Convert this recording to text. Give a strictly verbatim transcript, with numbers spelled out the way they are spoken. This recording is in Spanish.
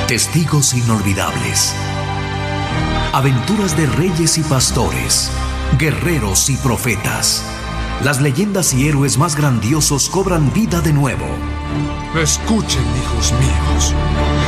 Testigos inolvidables. Aventuras de reyes y pastores, guerreros y profetas. Las leyendas y héroes más grandiosos cobran vida de nuevo. Escuchen, hijos míos.